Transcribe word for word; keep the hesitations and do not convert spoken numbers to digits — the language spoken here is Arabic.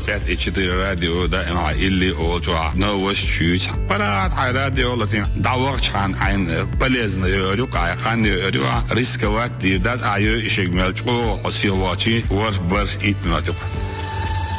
ett ett четыре راديو دائما اللي أوجع نوش شويش برات على راديو لطين دعوة عن عن بلزنا يروق على خان يروق ريسكوات دي دات عيو إشجمال أو حسيواتي وربر إتناتك